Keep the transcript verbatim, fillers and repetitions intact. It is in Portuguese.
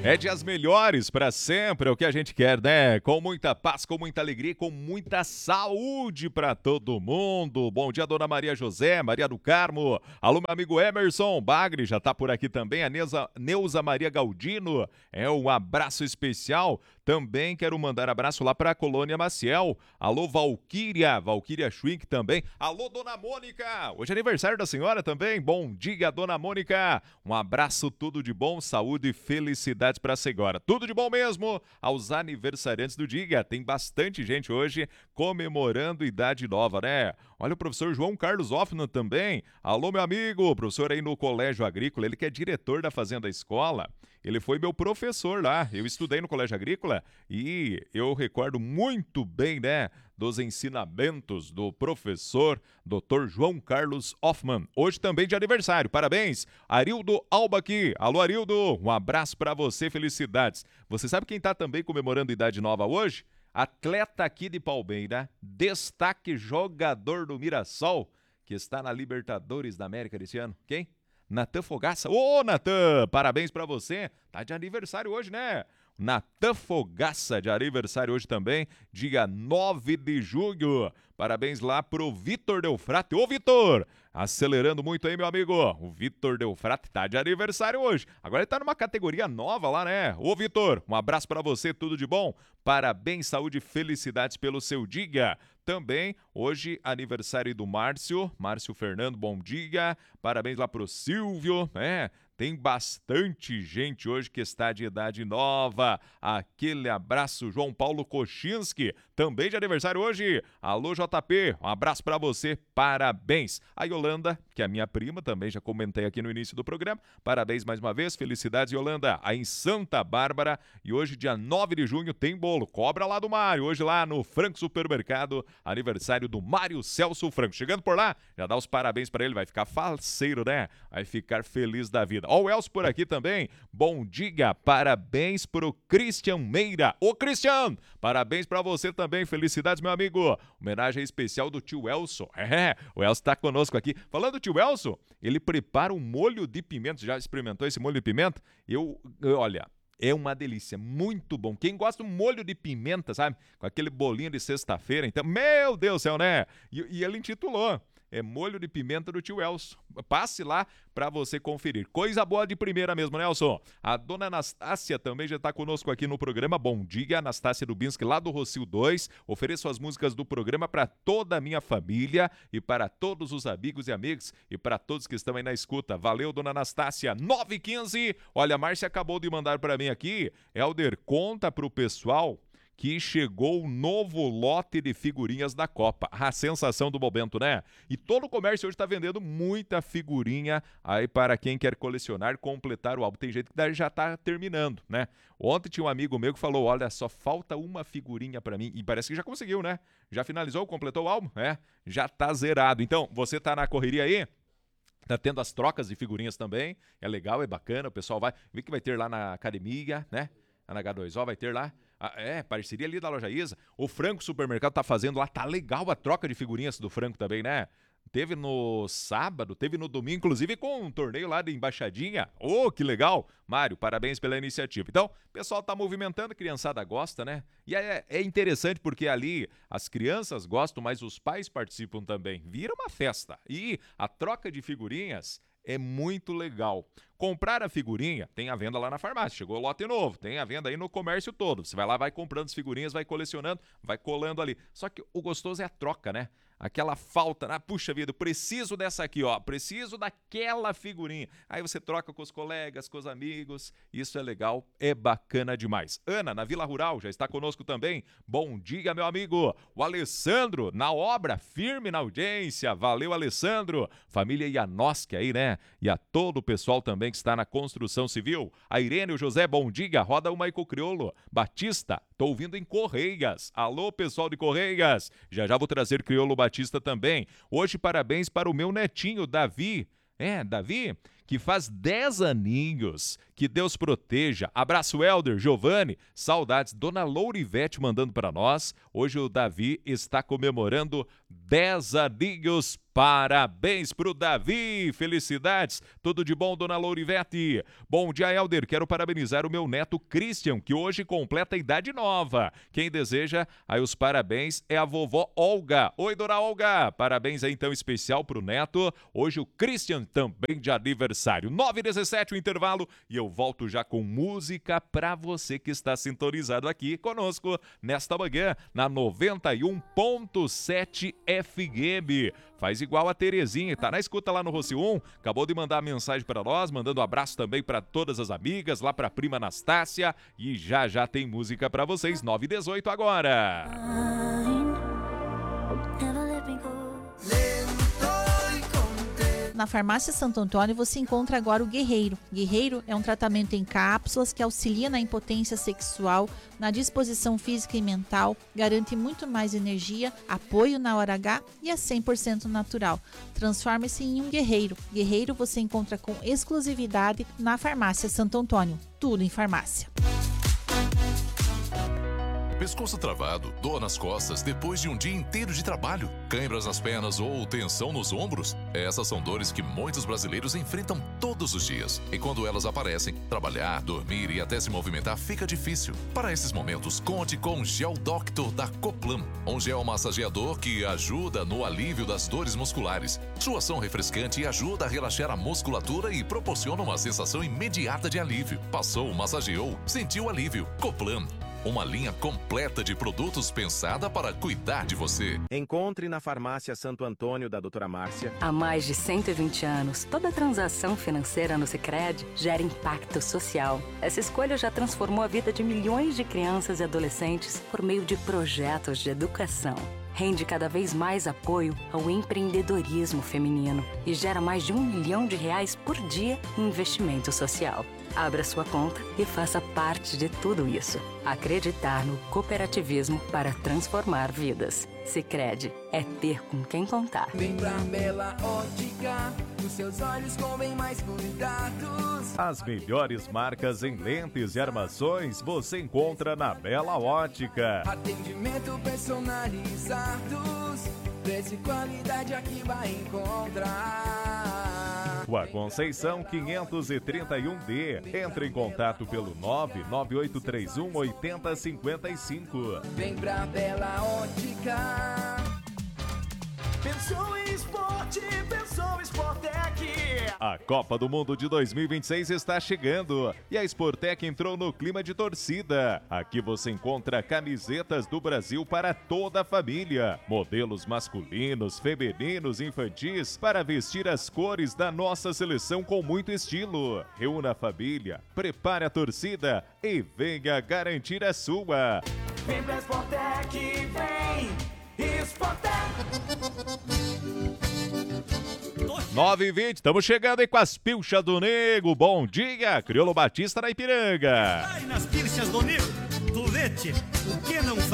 É dias melhores para sempre, é o que a gente quer, né? Com muita paz, com muita alegria, com muita saúde para todo mundo. Bom dia, dona Maria José, Maria do Carmo. Alô, meu amigo Emerson Bagre, já tá por aqui também. A Neuza, Neuza Maria Galdino, é um abraço especial. Também quero mandar abraço lá para a Colônia Maciel. Alô, Valquíria, Valquíria Schwink também. Alô, dona Mônica, hoje é aniversário da senhora também. Bom dia, dona Mônica. Um abraço, tudo de bom, saúde e felicidades para a senhora. Tudo de bom mesmo aos aniversariantes do dia. Tem bastante gente hoje comemorando idade nova, né? Olha o professor João Carlos Hoffman também. Alô, meu amigo, professor aí no Colégio Agrícola, ele que é diretor da Fazenda Escola. Ele foi meu professor lá. Eu estudei no Colégio Agrícola e eu recordo muito bem, né, dos ensinamentos do professor doutor João Carlos Hoffman. Hoje também de aniversário. Parabéns, Arildo Albaqui. Alô, Arildo, um abraço para você, felicidades. Você sabe quem tá também comemorando idade nova hoje? Atleta aqui de Palmeira, destaque jogador do Mirassol, que está na Libertadores da América desse ano. Quem? Natan Fogaça. Ô, Natan, parabéns pra você. Tá de aniversário hoje, né? Natan Fogaça de aniversário hoje também, dia nove de julho. Parabéns lá pro Vitor Delfrate. Ô, Vitor, acelerando muito aí, meu amigo. O Vitor Delfrate tá de aniversário hoje. Agora ele tá numa categoria nova lá, né? Ô, Vitor, um abraço pra você, tudo de bom. Parabéns, saúde e felicidades pelo seu dia. Também, hoje, aniversário do Márcio. Márcio Fernando, bom dia. Parabéns lá pro Silvio, né? Tem bastante gente hoje que está de idade nova. Aquele abraço, João Paulo Kochinski, também de aniversário hoje. Alô, J P, um abraço para você, parabéns. A Yolanda, que é a minha prima, também já comentei aqui no início do programa. Parabéns mais uma vez, felicidades, Yolanda. Aí em Santa Bárbara, e hoje, dia nove de junho, tem bolo. Cobra lá do Mário, hoje lá no Franco Supermercado, aniversário do Mário Celso Franco. Chegando por lá, já dá os parabéns para ele, vai ficar faceiro, né? Vai ficar feliz da vida. Ó, o Elcio por aqui também. Bom dia, parabéns pro Christian Meira. Ô, Christian, parabéns pra você também. Felicidades, meu amigo. Homenagem especial do tio Elcio. É, o Elcio tá conosco aqui. Falando do tio Elcio, ele prepara um molho de pimenta. Já experimentou esse molho de pimenta? Eu, olha... É uma delícia, muito bom. Quem gosta de um molho de pimenta, sabe? Com aquele bolinho de sexta-feira, então, meu Deus do céu, né? E, e ele intitulou, é molho de pimenta do tio Elcio. Passe lá para você conferir. Coisa boa de primeira mesmo, Nelson. A dona Anastácia também já está conosco aqui no programa. Bom dia, Anastácia Dubinski, lá do Rocio dois. Ofereço as músicas do programa para toda a minha família e para todos os amigos e amigas e para todos que estão aí na escuta. Valeu, dona Anastácia. nove e quinze. Olha, a Márcia acabou de mandar para mim aqui. Helder, conta para o pessoal que chegou o novo lote de figurinhas da Copa. A sensação do momento, né? E todo o comércio hoje está vendendo muita figurinha aí para quem quer colecionar, completar o álbum. Tem gente que já está terminando, né? Ontem tinha um amigo meu que falou, olha, só falta uma figurinha para mim. E parece que já conseguiu, né? Já finalizou, completou o álbum? É, já tá zerado. Então, você tá na correria aí? Tá tendo as trocas de figurinhas também. É legal, é bacana. O pessoal vai... Vê que vai ter lá na academia, né? Na H dois O vai ter lá. Ah, é, parceria ali da Loja Isa. O Franco Supermercado tá fazendo lá, tá legal a troca de figurinhas do Franco também, né? Teve no sábado, teve no domingo, inclusive com um torneio lá de embaixadinha. Oh, que legal! Mário, parabéns pela iniciativa. Então, o pessoal tá movimentando, a criançada gosta, né? E é, é interessante porque ali as crianças gostam, mas os pais participam também. Vira uma festa. E a troca de figurinhas é muito legal. Comprar a figurinha, tem a venda lá na farmácia, chegou o lote novo, tem a venda aí no comércio todo. Você vai lá, vai comprando as figurinhas, vai colecionando, vai colando ali. Só que o gostoso é a troca, né? Aquela falta, ah, puxa vida, eu preciso dessa aqui, ó, preciso daquela figurinha. Aí você troca com os colegas, com os amigos, isso é legal, é bacana demais. Ana, na Vila Rural, já está conosco também. Bom dia, meu amigo. O Alessandro, na obra, firme na audiência. Valeu, Alessandro. Família Ianoski aí, né? E a todo o pessoal também que está na construção civil. A Irene e o José, bom dia. Roda o Maico Criolo. Batista, tô ouvindo em Correias. Alô, pessoal de Correias. Já já vou trazer Criolo Batista também. Hoje, parabéns para o meu netinho, Davi. É, Davi, que faz dez aninhos. Que Deus proteja. Abraço, Helder, Giovanni, saudades. Dona Lourivete mandando para nós. Hoje o Davi está comemorando dez aninhos. Parabéns pro Davi, felicidades, tudo de bom, dona Lourivete. Bom dia, Helder, quero parabenizar o meu neto Christian, que hoje completa a idade nova. Quem deseja aí os parabéns é a vovó Olga. Oi, dona Olga, parabéns aí então especial pro neto. Hoje o Christian também de aniversário. nove e dezessete o intervalo e eu volto já com música pra você que está sintonizado aqui conosco nesta manhã na noventa e um ponto sete F M. Faz igual a Terezinha, tá na escuta lá no Rossi um, acabou de mandar a mensagem para nós, mandando um abraço também para todas as amigas, lá para a prima Anastácia, e já já tem música para vocês, nove e dezoito agora. Na Farmácia Santo Antônio você encontra agora o Guerreiro. Guerreiro é um tratamento em cápsulas que auxilia na impotência sexual, na disposição física e mental, garante muito mais energia, apoio na hora H e é cem por cento natural. Transforme-se em um guerreiro. Guerreiro você encontra com exclusividade na Farmácia Santo Antônio. Tudo em farmácia. Pescoço travado, dor nas costas depois de um dia inteiro de trabalho, câimbras nas pernas ou tensão nos ombros? Essas são dores que muitos brasileiros enfrentam todos os dias. E quando elas aparecem, trabalhar, dormir e até se movimentar fica difícil. Para esses momentos, conte com o Gel Doctor da Coplan, um gel massageador que ajuda no alívio das dores musculares. Sua ação refrescante ajuda a relaxar a musculatura e proporciona uma sensação imediata de alívio. Passou, massageou, sentiu alívio. Coplan. Uma linha completa de produtos pensada para cuidar de você. Encontre na Farmácia Santo Antônio da doutora Márcia. Há mais de cento e vinte anos, toda transação financeira no Sicredi gera impacto social. Essa escolha já transformou a vida de milhões de crianças e adolescentes por meio de projetos de educação. Rende cada vez mais apoio ao empreendedorismo feminino e gera mais de um milhão de reais por dia em investimento social. Abra sua conta e faça parte de tudo isso. Acreditar no cooperativismo para transformar vidas. Sicredi é ter com quem contar. Vem pra Bela Ótica, os seus olhos com bem mais cuidados. As melhores marcas em lentes e armações você encontra na Bela Ótica. Atendimento personalizados, preço e qualidade aqui vai encontrar. Rua Conceição quinhentos e trinta e um D. Entre em contato pelo nove nove oito três um oito zero cinco cinco. Vem pra Bela Ótica. Pensou em esporte, pensou em Sportec. A Copa do Mundo de dois mil e vinte e seis está chegando e a Sportec entrou no clima de torcida. Aqui você encontra camisetas do Brasil para toda a família, modelos masculinos, femininos, infantis, para vestir as cores da nossa seleção com muito estilo. Reúna a família, prepare a torcida e venha garantir a sua. Vem pra Sportec, vem Sportec. nove e vinte, estamos chegando aí com as pilchas do Nego. Bom dia, Crioulo Batista na Ipiranga. Vai nas pilchas do Nego, do Leite, o que não